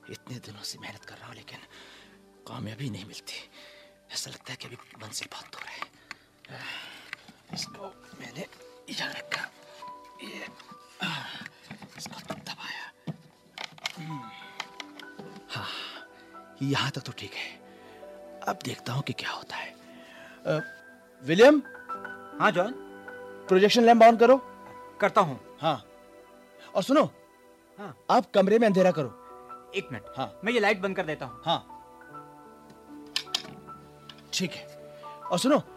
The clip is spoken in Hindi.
इतने दिनों से मेहनत कर रहा हूँ लेकिन कामयाबी नहीं मिलती। ऐसा लगता है कि अभी मंजिल बहुत दूर है। इसको मैंने यहाँ रखा, ये इसको दबाया। हाँ, यहाँ तक तो ठीक है। अब देखता हूँ कि क्या होता है। विलियम। हाँ जॉन। प्रोजेक्शन लैंप ऑन करो। करता हूँ। हाँ, और सुनो। हाँ। आप कमरे में अंधेरा करो। 1 मिनट। हाँ, मैं ये लाइट बंद कर देता हूँ। हाँ, ठीक है। और सुनो,